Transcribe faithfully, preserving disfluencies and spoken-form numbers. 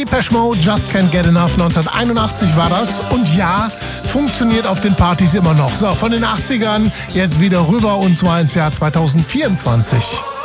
Depeche Mode, Just Can't Get Enough, neunzehnhunderteinundachtzig war das. Und ja, funktioniert auf den Partys immer noch. So, von den achtzigern jetzt wieder rüber und zwar ins Jahr zweitausendvierundzwanzig.